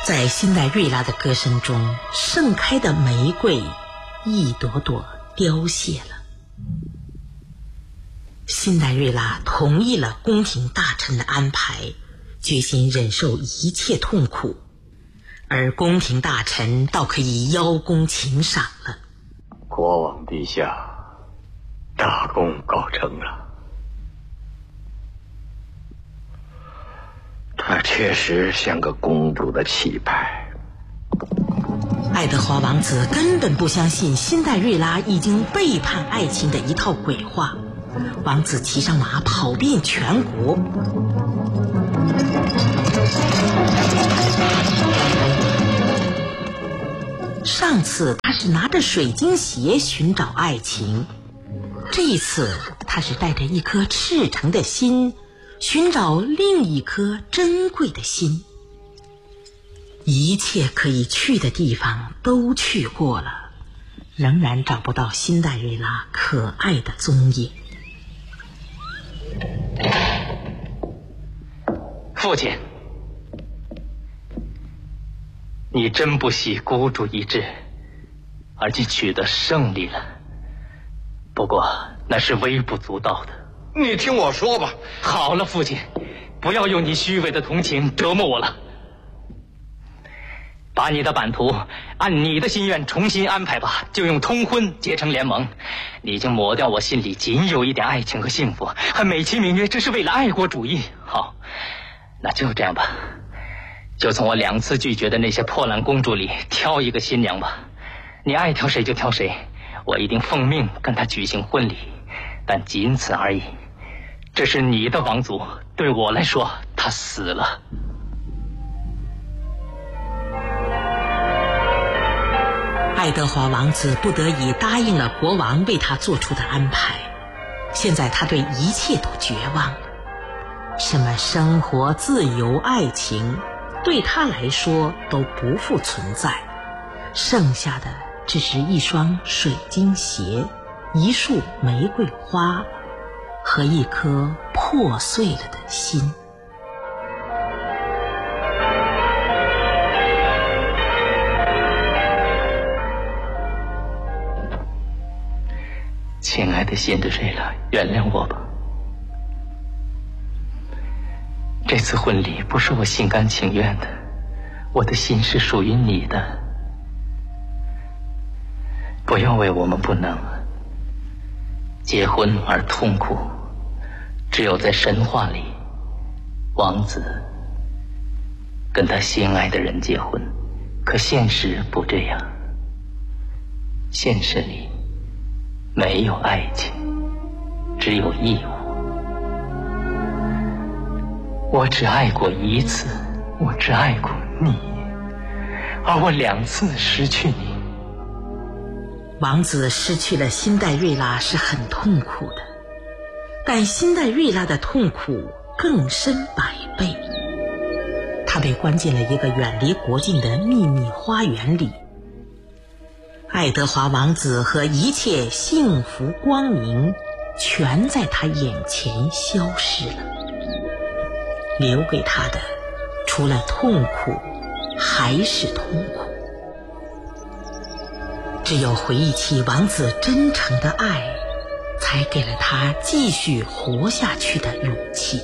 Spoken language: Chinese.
在辛黛瑞拉的歌声中，盛开的玫瑰一朵朵凋谢了。辛黛瑞拉同意了宫廷大臣的安排，决心忍受一切痛苦，而宫廷大臣倒可以邀功请赏了。 国王陛下，大功告成了。她确实像个公主的气派。 爱德华王子根本不相信辛黛瑞拉已经背叛爱情的一套鬼话。王子骑上马跑遍全国。上次他是拿着水晶鞋寻找爱情，这一次他是带着一颗赤诚的心寻找另一颗珍贵的心。一切可以去的地方都去过了，仍然找不到辛黛瑞拉可爱的踪影。 父亲，你真不惜孤注一掷，而且取得胜利了。不过那是微不足道的。 你听我说吧。 好了，父亲，不要用你虚伪的同情折磨我了。把你的版图按你的心愿重新安排吧，就用通婚结成联盟。你已经抹掉我心里仅有一点爱情和幸福，还美其名曰这是为了爱国主义。好，那就这样吧，就从我2次拒绝的那些破烂公主里挑一个新娘吧。你爱挑谁就挑谁，我一定奉命跟她举行婚礼，但仅此而已。这是你的王族，对我来说他死了。 爱德华王子不得已答应了国王为他做出的安排，现在他对一切都绝望了。什么生活、自由、爱情，对他来说都不复存在，剩下的只是一双水晶鞋、一束玫瑰花和一颗破碎了的心。 亲爱的辛德瑞拉，原谅我吧。这次婚礼不是我心甘情愿的，我的心是属于你的。不要为我们不能结婚而痛苦。只有在神话里，王子跟他心爱的人结婚，可现实不这样。现实里没有爱情，只有义务。我只爱过一次，我只爱过你，而我2次失去你。 王子失去了辛黛瑞拉是很痛苦的，但辛黛瑞拉的痛苦更深100倍。他被关进了一个远离国境的秘密花园里。爱德华王子和一切幸福光明全在他眼前消失了，留给他的除了痛苦还是痛苦。只有回忆起王子真诚的爱，才给了他继续活下去的勇气。